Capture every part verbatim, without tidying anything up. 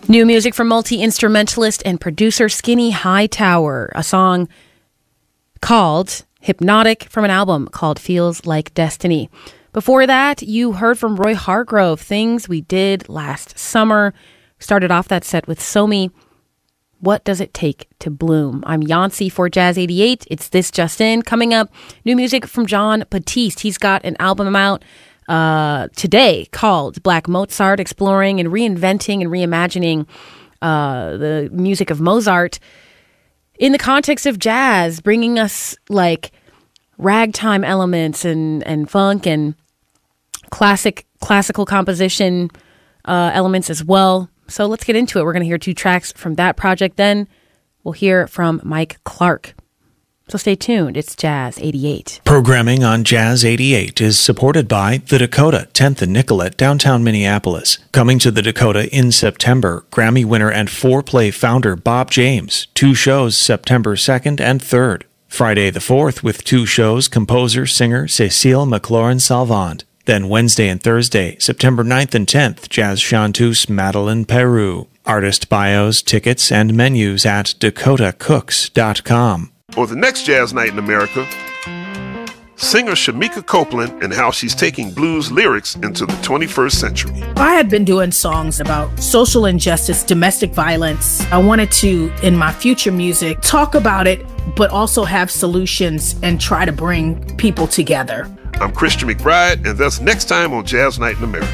New music from multi-instrumentalist and producer Skinny Hightower, a song called Hypnotic from an album called Feels Like Destiny. Before that, you heard from Roy Hargrove, Things We Did Last Summer. Started off that set with Somi, What Does It Take to Bloom? I'm Yancey for Jazz eighty-eight. It's This Just In. Coming up, new music from Jon Batiste. He's got an album out uh, today called Black Mozart, exploring and reinventing and reimagining uh, the music of Mozart in the context of jazz, bringing us like ragtime elements and, and funk and classic classical composition uh, elements as well. So let's get into it. We're going to hear two tracks from that project. Then we'll hear from Mike Clark. So stay tuned. It's Jazz eighty-eight. Programming on Jazz eighty-eight is supported by The Dakota, tenth and Nicollet, downtown Minneapolis. Coming to The Dakota in September, Grammy winner and four-play founder Bob James. Two shows September second and third. Friday the fourth with two shows, composer, singer Cécile McLaurin-Salvant. Then Wednesday and Thursday, September ninth and tenth, jazz chanteuse Madeleine Peru. Artist bios, tickets, and menus at dakota cooks dot com. For the next Jazz Night in America, singer Shamika Copeland and how she's taking blues lyrics into the twenty-first century. I had been doing songs about social injustice, domestic violence. I wanted to, in my future music, talk about it, but also have solutions and try to bring people together. I'm Christian McBride, and that's next time on Jazz Night in America.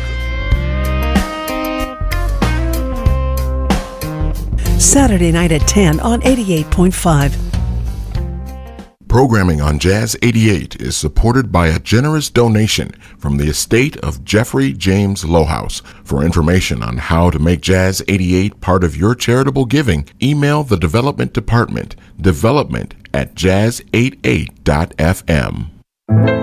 Saturday night at ten on eighty-eight point five. Programming on Jazz eighty-eight is supported by a generous donation from the estate of Jeffrey James Lowhouse. For information on how to make Jazz eighty-eight part of your charitable giving, email the Development Department, development at jazz eighty-eight dot f m.